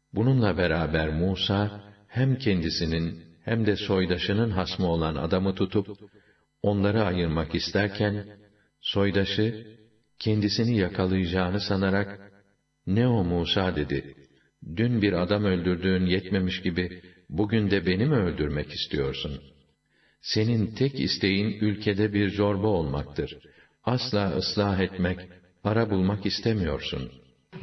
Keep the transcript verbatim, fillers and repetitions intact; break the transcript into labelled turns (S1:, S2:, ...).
S1: Bununla beraber Musa, hem kendisinin hem de soydaşının hasmı olan adamı tutup, onları ayırmak isterken, soydaşı, kendisini yakalayacağını sanarak, "Ne o Musa?" dedi. "Dün bir adam öldürdüğün yetmemiş gibi, bugün de beni mi öldürmek istiyorsun? Senin tek isteğin ülkede bir zorba olmaktır. Asla ıslah etmek, ara bulmak istemiyorsun.